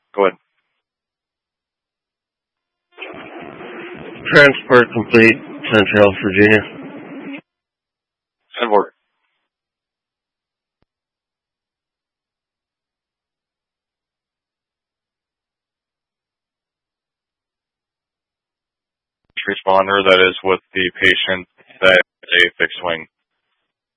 Go ahead. Transport complete, Central Virginia. Send word. Responder that is with the patient that is a fixed wing.